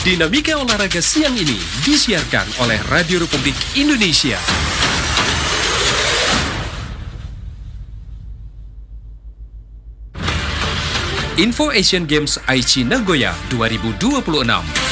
Dinamika olahraga siang ini disiarkan oleh Radio Republik Indonesia. Info Asian Games Aichi Nagoya 2026.